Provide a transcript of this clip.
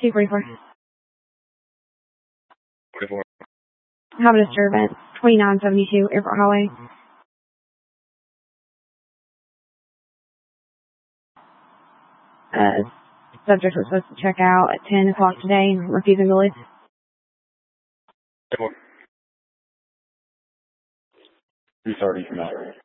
244. 44. Have a disturbance. 2972 Airport Highway. Subject was supposed to check out at 10 o'clock today, refusing to leave. 230 from that.